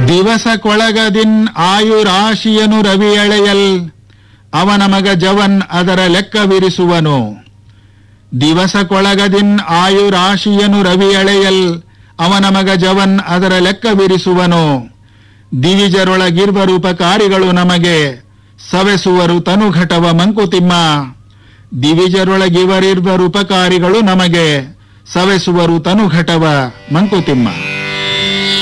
ದಿವಸ ಕೊಳಗದಿನ್ ಆಯುರಾಶಿಯನು ರವಿ ಎಳೆಯಲ್ ಅವನ ಮಗ ಜವನ್ ಅದರ ಲೆಕ್ಕವಿರಿಸುವನು. ದಿವಸ ಕೊಳಗದಿನ್ ಆಯುರಾಶಿಯನು ರವಿ ಎಳೆಯಲ್ ಅವನ ಮಗ ಜವನ್ ಅದರ ಲೆಕ್ಕವಿರಿಸುವನು. ದಿವಿಜರೊಳಗಿರ್ವರು ಉಪಕಾರಿಗಳು ನಮಗೆ ಸವೆಸುವರು ತನುಘಟವ ಮಂಕುತಿಮ್ಮ. ದಿವಿಜರೊಳಗಿವರಿರ್ವರು ಉಪಕಾರಿಗಳು ನಮಗೆ ಸವೆಸುವರು ತನುಘಟವ ಮಂಕುತಿಮ್ಮ.